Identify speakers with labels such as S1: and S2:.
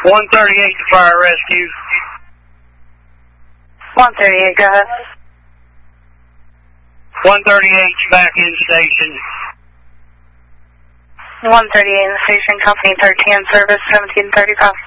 S1: 138 to fire rescue.
S2: 138, go ahead.
S1: 138 back in station.
S2: 138 in the station, company 13 service, 1735.